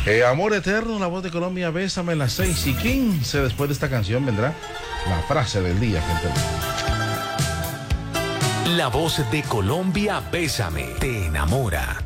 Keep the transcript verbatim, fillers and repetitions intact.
Eh, Amor Eterno, La Voz de Colombia, Bésame en las seis y quince. Después de esta canción vendrá la frase del día, gente. La Voz de Colombia, Bésame, te enamora.